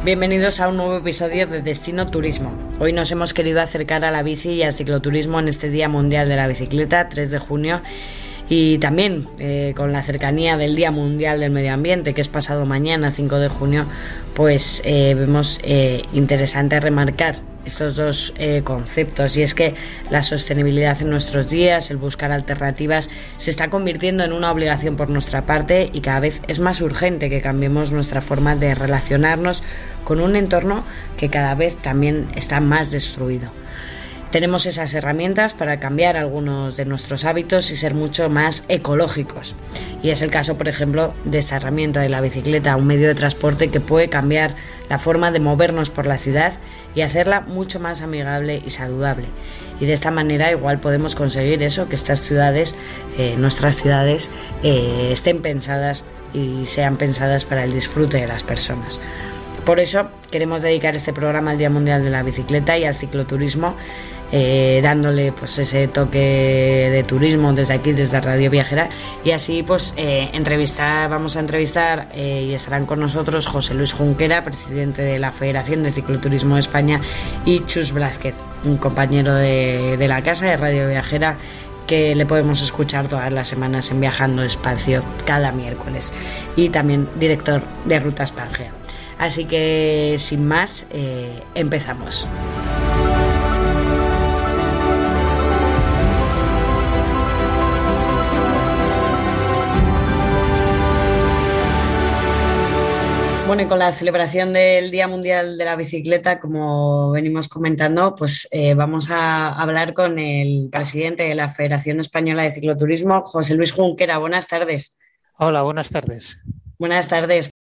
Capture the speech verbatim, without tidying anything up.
Bienvenidos a un nuevo episodio de Destino Turismo. Hoy nos hemos querido acercar a la bici y al cicloturismo en este Día Mundial de la Bicicleta, tres de junio, y también eh, con la cercanía del Día Mundial del Medio Ambiente, que es pasado mañana, cinco de junio, pues eh, vemos eh, interesante remarcar estos dos eh, conceptos, y es que la sostenibilidad en nuestros días, el buscar alternativas, se está convirtiendo en una obligación por nuestra parte, y cada vez es más urgente que cambiemos nuestra forma de relacionarnos con un entorno que cada vez también está más destruido. Tenemos esas herramientas para cambiar algunos de nuestros hábitos y ser mucho más ecológicos. Y es el caso, por ejemplo, de esta herramienta de la bicicleta, un medio de transporte que puede cambiar la forma de movernos por la ciudad y hacerla mucho más amigable y saludable. Y de esta manera igual podemos conseguir eso, que estas ciudades, eh, nuestras ciudades, eh, estén pensadas y sean pensadas para el disfrute de las personas. Por eso queremos dedicar este programa al Día Mundial de la Bicicleta y al cicloturismo, eh, dándole pues ese toque de turismo desde aquí, desde Radio Viajera, y así pues eh, entrevistar, vamos a entrevistar eh, y estarán con nosotros José Luis Junquera, presidente de la Federación de Cicloturismo de España, y Chus Blázquez, un compañero de, de la casa de Radio Viajera, que le podemos escuchar todas las semanas en Viajando Espacio cada miércoles, y también director de Rutas Pangea. Así que, sin más, eh, empezamos. Bueno, y con la celebración del Día Mundial de la Bicicleta, como venimos comentando, pues eh, vamos a hablar con el presidente de la Federación Española de Cicloturismo, José Luis Junquera. Buenas tardes. Hola, buenas tardes. Buenas tardes.